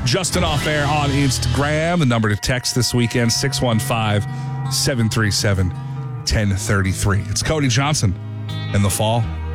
Justin Off Air on Instagram. The number to text this weekend, 615-737-1033. It's Cody Johnson in the fall.